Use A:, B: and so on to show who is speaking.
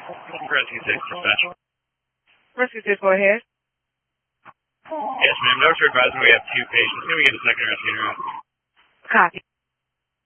A: Rescue 6, dispatch.
B: Rescue 6, go ahead.
A: Yes, ma'am. Notice your advisement we have 2 patients. Can we get a second rescue route?
B: Copy.